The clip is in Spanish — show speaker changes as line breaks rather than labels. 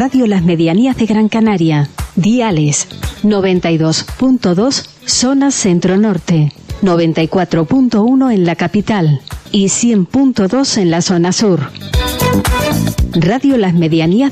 Radio Las Medianías de Gran Canaria. Diales 92.2 zona centro-norte, 94.1 en la capital y 100.2 en la zona sur. Radio Las Medianías